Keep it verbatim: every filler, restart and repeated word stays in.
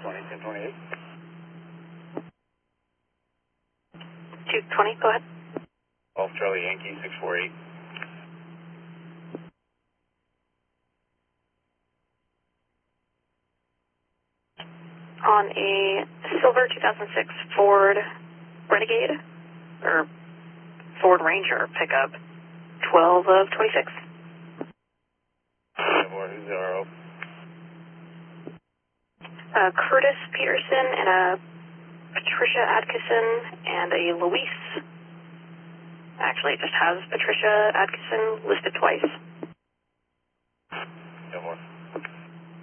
twenty, ten twenty-eight. two twenty, go ahead. Golf Charlie Yankee, six four eight. On a silver two thousand six Ford Renegade, or Ford Ranger pickup, twelve of twenty-six. four zero. Uh, Curtis Peterson and a Patricia Atkinson and a Luis. Actually, it just has Patricia Atkinson listed twice.